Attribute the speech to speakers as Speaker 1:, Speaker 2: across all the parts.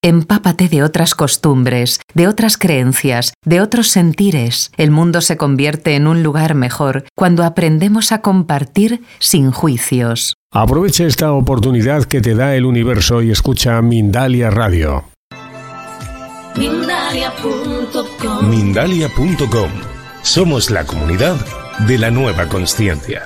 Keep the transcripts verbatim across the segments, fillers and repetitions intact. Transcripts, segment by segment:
Speaker 1: Empápate de otras costumbres, de otras creencias, de otros sentires. El mundo se convierte en un lugar mejor cuando aprendemos a compartir sin juicios.
Speaker 2: Aprovecha esta oportunidad que te da el universo y escucha Mindalia Radio.
Speaker 3: Mindalia punto com.
Speaker 4: Mindalia punto com. Somos la comunidad de la nueva consciencia.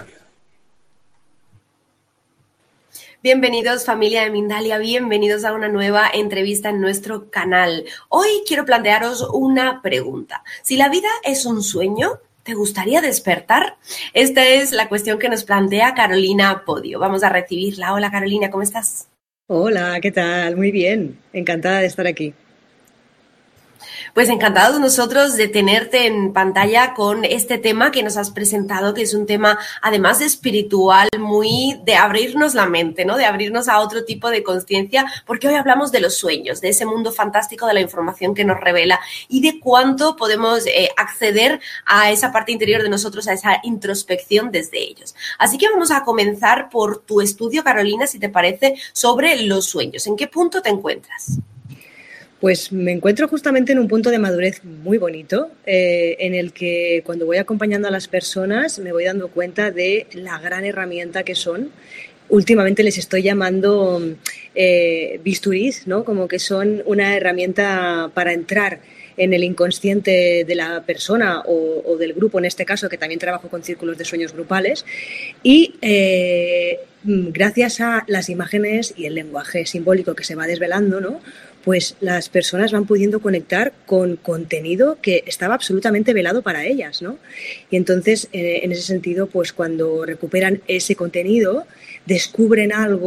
Speaker 5: Bienvenidos, familia de Mindalia, bienvenidos a una nueva entrevista en nuestro canal. Hoy quiero plantearos una pregunta. Si la vida es un sueño, ¿te gustaría despertar? Esta es la cuestión que nos plantea Carolina Podio. Vamos a recibirla. Hola, Carolina, ¿cómo estás?
Speaker 6: Hola, ¿qué tal? Muy bien, encantada de estar aquí.
Speaker 5: Pues encantados nosotros de tenerte en pantalla con este tema que nos has presentado, que es un tema además de espiritual, muy de abrirnos la mente, ¿no? De abrirnos a otro tipo de conciencia, porque hoy hablamos de los sueños, de ese mundo fantástico de la información que nos revela y de cuánto podemos eh, acceder a esa parte interior de nosotros, a esa introspección desde ellos. Así que vamos a comenzar por tu estudio, Carolina, si te parece, sobre los sueños. ¿En qué punto te encuentras?
Speaker 6: Pues me encuentro justamente en un punto de madurez muy bonito, eh, en el que cuando voy acompañando a las personas me voy dando cuenta de la gran herramienta que son. Últimamente les estoy llamando eh, bisturís, ¿no? Como que son una herramienta para entrar en el inconsciente de la persona o, o del grupo, en este caso, que también trabajo con círculos de sueños grupales, y eh, gracias a las imágenes y el lenguaje simbólico que se va desvelando, ¿no? Pues las personas van pudiendo conectar con contenido que estaba absolutamente velado para ellas, ¿no? Y entonces, eh, en ese sentido, pues cuando recuperan ese contenido, descubren algo